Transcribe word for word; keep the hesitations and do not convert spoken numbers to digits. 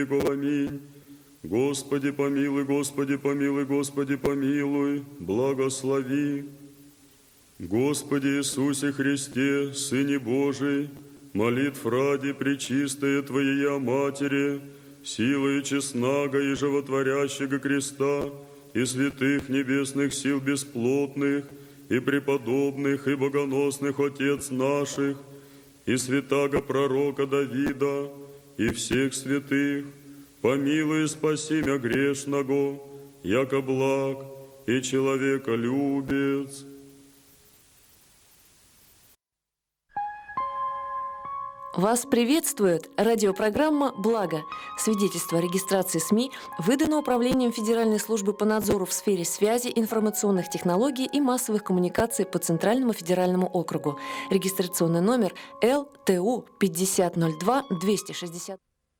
Аминь. Господи помилуй, Господи помилуй, Господи помилуй, благослови. Господи Иисусе Христе, Сыне Божий, молитв ради пречистая Твоя Матери, силою честного и животворящего креста, и святых небесных сил бесплотных, и преподобных, и богоносных Отец наших, и святаго пророка Давида, и всех святых, помилуй и спаси мя грешного, яко благ и человеколюбец. Вас приветствует радиопрограмма «Благо». Свидетельство о регистрации СМИ выдано Управлением Федеральной службы по надзору в сфере связи, информационных технологий и массовых коммуникаций по Центральному федеральному округу. Регистрационный номер Л Т У пятьдесят ноль два двести шестьдесят.